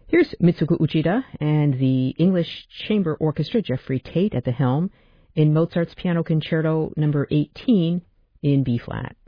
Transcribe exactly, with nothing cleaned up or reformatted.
Here's Mitsuko Uchida and the English Chamber Orchestra, Jeffrey Tate at the helm, in Mozart's Piano Concerto number eighteen in B-flat.